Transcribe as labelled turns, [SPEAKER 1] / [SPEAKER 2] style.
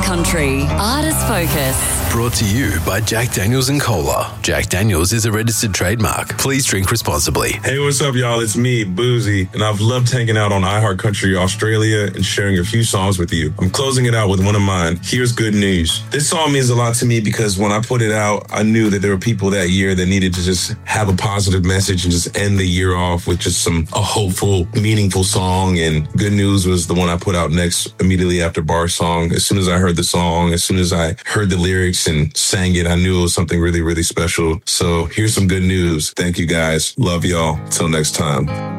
[SPEAKER 1] Country Artist Focus.
[SPEAKER 2] Brought to you by Jack Daniels and Cola. Jack Daniels is a registered trademark. Please drink responsibly.
[SPEAKER 3] Hey, what's up, y'all? It's me, Boozy, and I've loved hanging out on iHeart Country Australia and sharing a few songs with you. I'm closing it out with one of mine, Here's Good News. This song means a lot to me because when I put it out, I knew that there were people that year that needed to just have a positive message and just end the year off with just a hopeful, meaningful song. And Good News was the one I put out next, immediately after Bar's song. As soon as I heard the song, as soon as I heard the lyrics and sang it, I knew it was something really, really special. So here's some good news. Thank you guys. Love y'all. Till next time.